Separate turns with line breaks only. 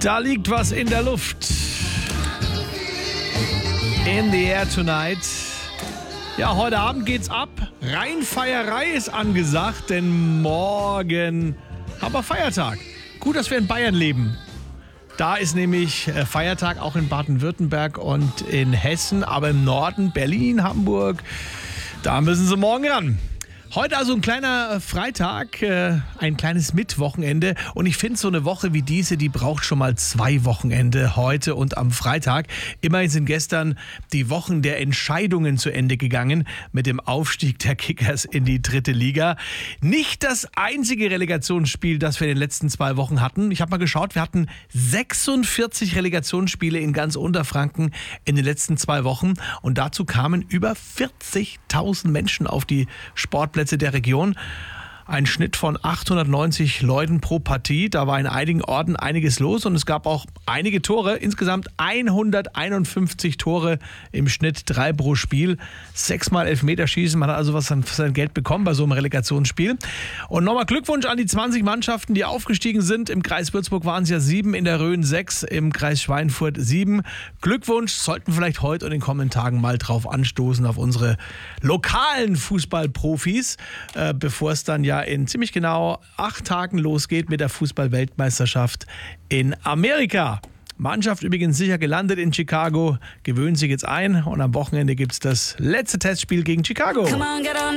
Da liegt was in der Luft. In the air tonight. Ja, heute Abend geht's ab. Rheinfeierei ist angesagt, denn morgen haben wir Feiertag. Gut, dass wir in Bayern leben. Da ist nämlich Feiertag auch in Baden-Württemberg und in Hessen, aber im Norden, Berlin, Hamburg, da müssen sie morgen ran. Heute also ein kleiner Freitag, ein kleines Mittwochenende und ich finde so eine Woche wie diese, die braucht schon mal 2 Wochenende, heute und am Freitag. Immerhin sind gestern die Wochen der Entscheidungen zu Ende gegangen mit dem Aufstieg der Kickers in die 3. Liga. Nicht das einzige Relegationsspiel, das wir in den letzten 2 Wochen hatten. Ich habe mal geschaut, wir hatten 46 Relegationsspiele in ganz Unterfranken in den letzten 2 Wochen und dazu kamen über 40.000 Menschen auf die Sportplätze der Region. Ein Schnitt von 890 Leuten pro Partie. Da war in einigen Orten einiges los und es gab auch einige Tore. Insgesamt 151 Tore im Schnitt, 3 pro Spiel. 6-mal Elfmeterschießen. Man hat also was für sein Geld bekommen bei so einem Relegationsspiel. Und nochmal Glückwunsch an die 20 Mannschaften, die aufgestiegen sind. Im Kreis Würzburg waren es ja 7, in der Rhön 6, im Kreis Schweinfurt 7. Glückwunsch, sollten vielleicht heute und in den kommenden Tagen mal drauf anstoßen auf unsere lokalen Fußballprofis, bevor es dann ja in ziemlich genau 8 Tagen losgeht mit der Fußball-Weltmeisterschaft in Amerika. Mannschaft übrigens sicher gelandet in Chicago, gewöhnen sich jetzt ein und am Wochenende gibt es das letzte Testspiel gegen Chicago.